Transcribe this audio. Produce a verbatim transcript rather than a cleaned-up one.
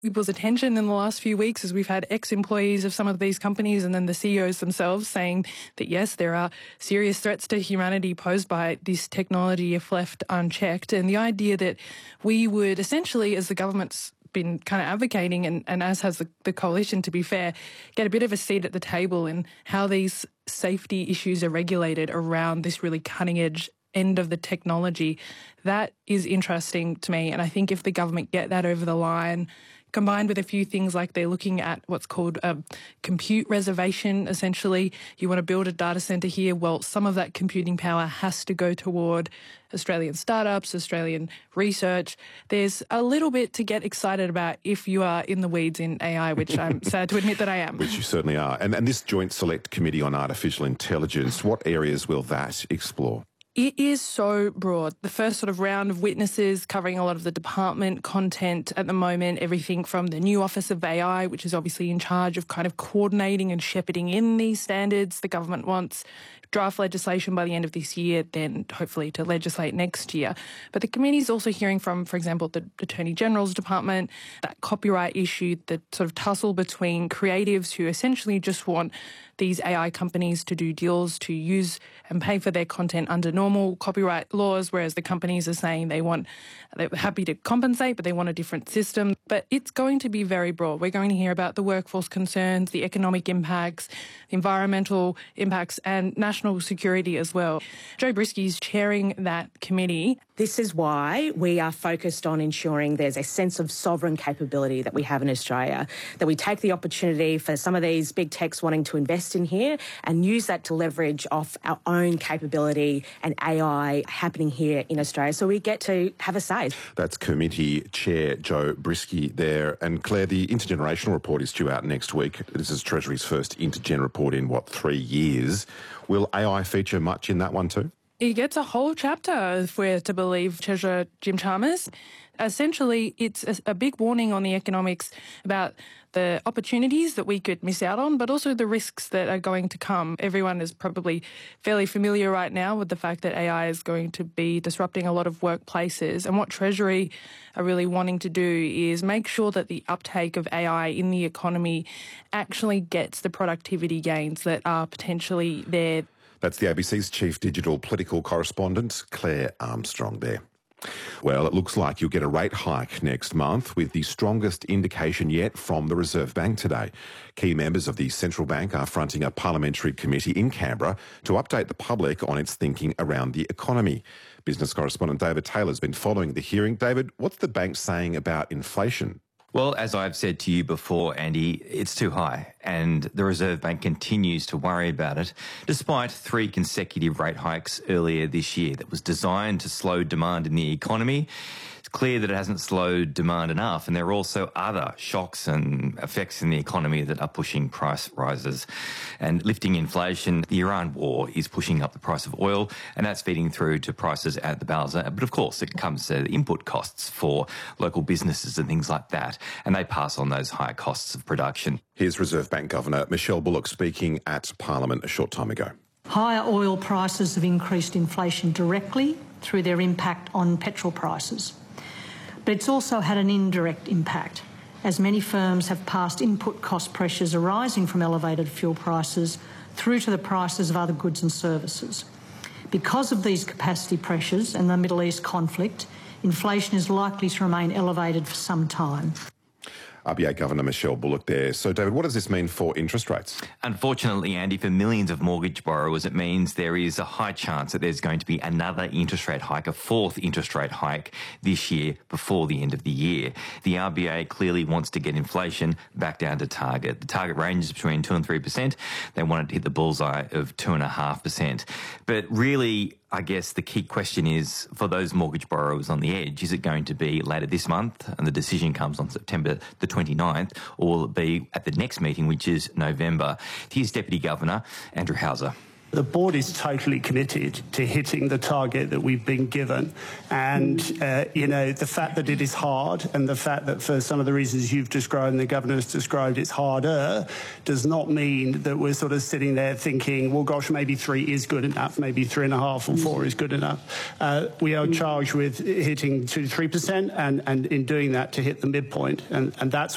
people's attention in the last few weeks as we've had ex-employees of some of these companies and then the C E Os themselves saying that, yes, there are serious threats to humanity posed by this technology if left unchecked. And the idea that we would essentially, as the government's been kind of advocating, and, and as has the, the coalition, to be fair, get a bit of a seat at the table in how these safety issues are regulated around this really cutting-edge end of the technology. That is interesting to me. And I think if the government get that over the line, combined with a few things like they're looking at what's called a compute reservation, essentially, you want to build a data centre here, well, some of that computing power has to go toward Australian startups, Australian research. There's a little bit to get excited about if you are in the weeds in A I, which I'm sad to admit that I am. Which you certainly are. And, and this Joint Select Committee on Artificial Intelligence, what areas will that explore? It is so broad. The first sort of round of witnesses covering a lot of the department content at the moment, everything from the new Office of A I, which is obviously in charge of kind of coordinating and shepherding in these standards. The government wants draft legislation by the end of this year, then hopefully to legislate next year. But the committee is also hearing from, for example, the Attorney General's Department, that copyright issue, the sort of tussle between creatives who essentially just want these A I companies to do deals to use and pay for their content under normal copyright laws, whereas the companies are saying they want, they're happy to compensate, but they want a different system. But it's going to be very broad. We're going to hear about the workforce concerns, the economic impacts, the environmental impacts, and national security as well. Jo Brisky's chairing that committee. This is why we are focused on ensuring there's a sense of sovereign capability that we have in Australia, that we take the opportunity for some of these big techs wanting to invest in here and use that to leverage off our own capability and A I happening here in Australia, so we get to have a say. That's Committee Chair Jo Brisky there. And Claire, the intergenerational report is due out next week. This is Treasury's first intergen report in, what, three years. Will A I feature much in that one too? He gets a whole chapter, if we're to believe Treasurer Jim Chalmers. Essentially, it's a, a big warning on the economics about the opportunities that we could miss out on, but also the risks that are going to come. Everyone is probably fairly familiar right now with the fact that A I is going to be disrupting a lot of workplaces. And what Treasury are really wanting to do is make sure that the uptake of A I in the economy actually gets the productivity gains that are potentially there. That's the A B C's chief digital political correspondent, Claire Armstrong there. Well, it looks like you'll get a rate hike next month, with the strongest indication yet from the Reserve Bank today. Key members of the central bank are fronting a parliamentary committee in Canberra to update the public on its thinking around the economy. Business correspondent David Taylor has been following the hearing. David, what's the bank saying about inflation? Well, as I've said to you before, Andy, it's too high, and the Reserve Bank continues to worry about it, despite three consecutive rate hikes earlier this year that was designed to slow demand in the economy. It's clear that it hasn't slowed demand enough, and there are also other shocks and effects in the economy that are pushing price rises and lifting inflation. The Iran war is pushing up the price of oil, and that's feeding through to prices at the bowser. But of course, it comes to the input costs for local businesses and things like that, and they pass on those higher costs of production. Here's Reserve Bank Governor Michelle Bullock speaking at Parliament a short time ago. Higher oil prices have increased inflation directly through their impact on petrol prices. But it's also had an indirect impact, as many firms have passed input cost pressures arising from elevated fuel prices through to the prices of other goods and services. Because of these capacity pressures and the Middle East conflict, inflation is likely to remain elevated for some time. R B A Governor Michelle Bullock there. So, David, what does this mean for interest rates? Unfortunately, Andy, for millions of mortgage borrowers, it means there is a high chance that there's going to be another interest rate hike, a fourth interest rate hike this year before the end of the year. The R B A clearly wants to get inflation back down to target. The target range is between two and three percent. They want it to hit the bullseye of two and a half percent. But really, I guess the key question is, for those mortgage borrowers on the edge, is it going to be later this month, and the decision comes on September the twenty-ninth, or will it be at the next meeting, which is November? Here's Deputy Governor Andrew Hauser. The board is totally committed to hitting the target that we've been given. And, uh, you know, the fact that it is hard and the fact that for some of the reasons you've described and the Governor has described it's harder does not mean that we're sort of sitting there thinking, well, gosh, maybe three is good enough, maybe three and a half or four is good enough. Uh, we are charged with hitting two to three percent and, and in doing that to hit the midpoint. And, and that's